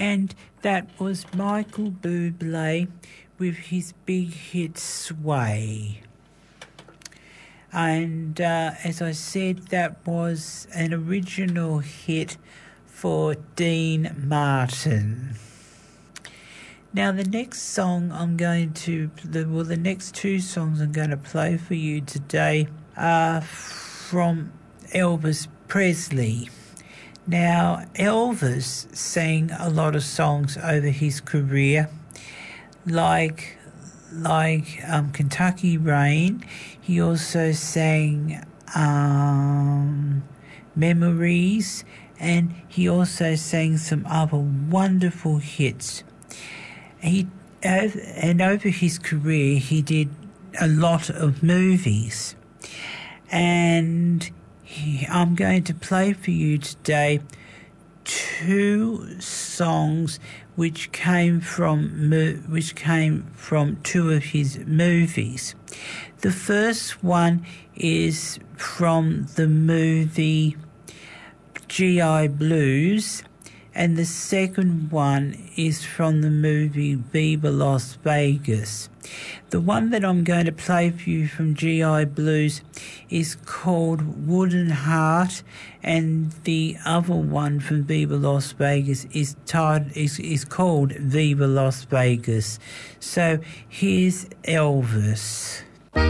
And that was Michael Bublé with his big hit Sway. And as I said, that was an original hit for Dean Martin. Now the next song the next two songs I'm going to play for you today are from Elvis Presley. Now Elvis sang a lot of songs over his career, like Kentucky Rain. He also sang Memories, and he also sang some other wonderful hits. And over his career, he did a lot of movies. And I'm going to play for you today two songs which came from two of his movies. The first one is from the movie G.I. Blues, and the second one is from the movie Viva Las Vegas. The one that I'm going to play for you from G.I. Blues is called Wooden Heart, and the other one from Viva Las Vegas is called Viva Las Vegas. So here's Elvis.